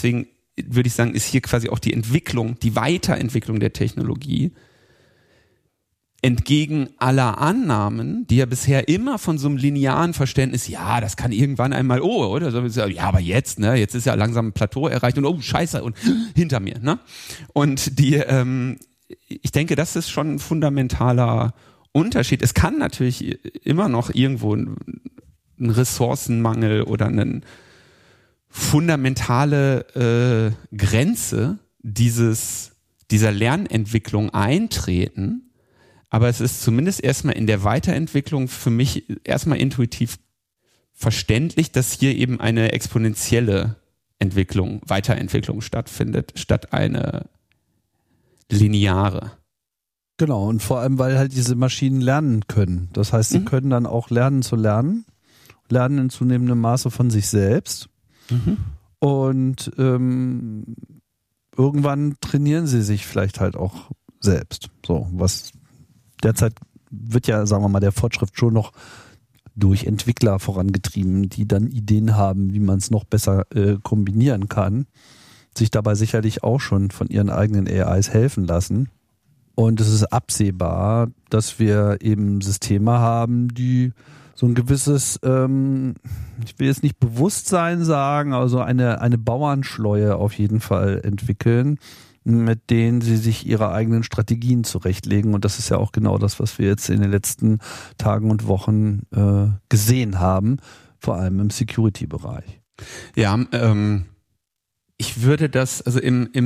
deswegen würde ich sagen, ist hier quasi auch die Entwicklung, die Weiterentwicklung der Technologie entgegen aller Annahmen, die ja bisher immer von so einem linearen Verständnis, ja, das kann irgendwann einmal, oder so, ja, aber jetzt, ne, jetzt ist ja langsam ein Plateau erreicht und scheiße, und hinter mir, ne? Und ich denke, das ist schon ein fundamentaler Unterschied. Es kann natürlich immer noch irgendwo ein Ressourcenmangel oder eine fundamentale Grenze dieser Lernentwicklung eintreten. Aber es ist zumindest erstmal in der Weiterentwicklung für mich erstmal intuitiv verständlich, dass hier eben eine exponentielle Weiterentwicklung stattfindet, statt eine lineare. Genau, und vor allem, weil halt diese Maschinen lernen können. Das heißt, sie können dann auch lernen zu lernen in zunehmendem Maße von sich selbst. Und irgendwann trainieren sie sich vielleicht halt auch selbst. So, was derzeit wird ja, sagen wir mal, der Fortschritt schon noch durch Entwickler vorangetrieben, die dann Ideen haben, wie man es noch besser kombinieren kann, sich dabei sicherlich auch schon von ihren eigenen AIs helfen lassen. Und es ist absehbar, dass wir eben Systeme haben, die so ein gewisses, ich will jetzt nicht Bewusstsein sagen, also eine Bauernschleue auf jeden Fall entwickeln, mit denen sie sich ihre eigenen Strategien zurechtlegen. Und das ist ja auch genau das, was wir jetzt in den letzten Tagen und Wochen gesehen haben, vor allem im Security-Bereich. Ja, ich würde das, also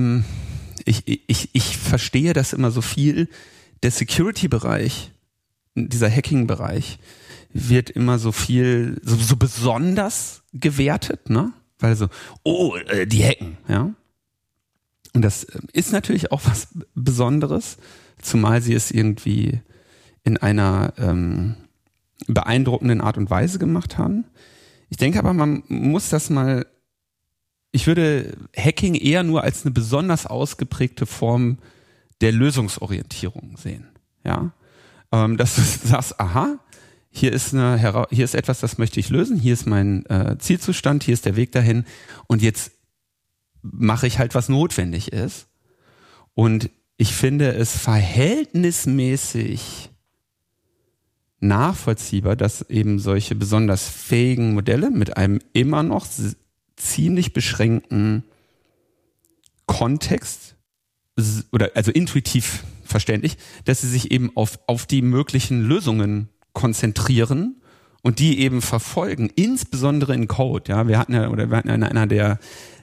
ich verstehe das immer so viel, der Security-Bereich, dieser Hacking-Bereich wird immer so viel, so besonders gewertet, ne? Weil so, die hacken, ja. Und das ist natürlich auch was Besonderes, zumal sie es irgendwie in einer beeindruckenden Art und Weise gemacht haben. Ich denke aber, man muss das mal, ich würde Hacking eher nur als eine besonders ausgeprägte Form der Lösungsorientierung sehen. Ja, dass du sagst, aha, hier ist etwas, das möchte ich lösen, hier ist mein Zielzustand, hier ist der Weg dahin und jetzt mache ich halt, was notwendig ist. Und ich finde es verhältnismäßig nachvollziehbar, dass eben solche besonders fähigen Modelle mit einem immer noch ziemlich beschränkten Kontext oder also intuitiv verständlich, dass sie sich eben auf die möglichen Lösungen konzentrieren und die eben verfolgen, insbesondere in Code. Ja, wir hatten in einer der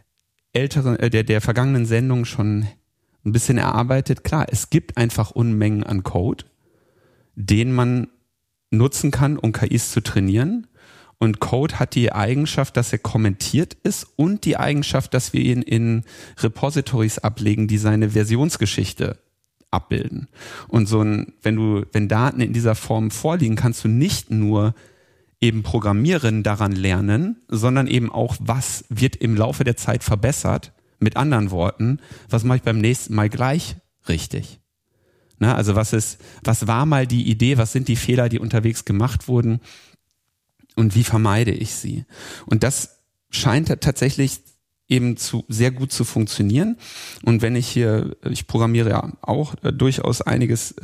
der vergangenen Sendungen schon ein bisschen erarbeitet. Klar, es gibt einfach Unmengen an Code, den man nutzen kann, um KIs zu trainieren. Und Code hat die Eigenschaft, dass er kommentiert ist und die Eigenschaft, dass wir ihn in Repositories ablegen, die seine Versionsgeschichte abbilden. Und wenn Daten in dieser Form vorliegen, kannst du nicht nur eben Programmieren daran lernen, sondern eben auch, was wird im Laufe der Zeit verbessert. Mit anderen Worten, was mache ich beim nächsten Mal gleich richtig? Na, also was war mal die Idee, was sind die Fehler, die unterwegs gemacht wurden und wie vermeide ich sie? Und das scheint tatsächlich eben sehr gut zu funktionieren. Und wenn ich programmiere ja auch durchaus einiges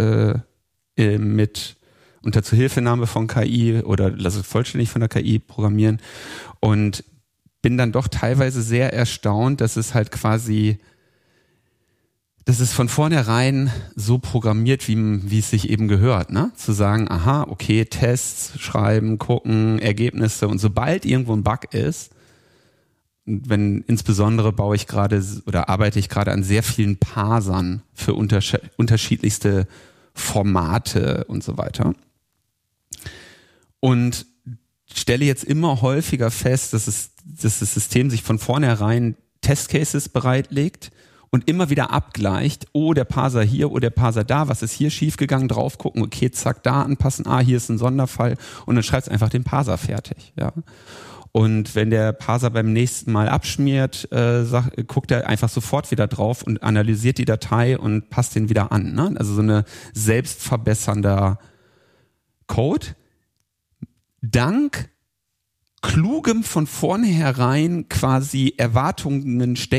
unter Zuhilfenahme von KI oder lasse vollständig von der KI programmieren und bin dann doch teilweise sehr erstaunt, dass es halt quasi, dass es von vornherein so programmiert, wie es sich eben gehört, ne? Zu sagen, aha, okay, Tests schreiben, gucken, Ergebnisse und sobald irgendwo ein Bug ist, insbesondere arbeite ich gerade an sehr vielen Parsern für unterschiedlichste Formate und so weiter. Und stelle jetzt immer häufiger fest, dass das System sich von vornherein Testcases bereitlegt und immer wieder abgleicht, der Parser hier, der Parser da, was ist hier schiefgegangen, drauf gucken, okay, zack, da anpassen, hier ist ein Sonderfall und dann schreibst du einfach den Parser fertig, ja. Und wenn der Parser beim nächsten Mal abschmiert, guckt er einfach sofort wieder drauf und analysiert die Datei und passt den wieder an, ne? Also so eine selbstverbessernder Code, dank klugem von vornherein quasi Erwartungen